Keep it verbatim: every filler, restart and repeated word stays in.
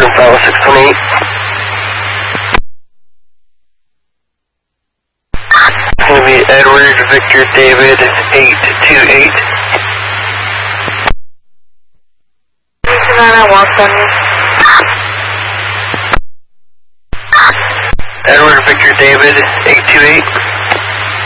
Bravo six twenty-eight. It's going to be Edward Victor David eight two eight. Savannah, walk on you. Edward Victor David eight two eight.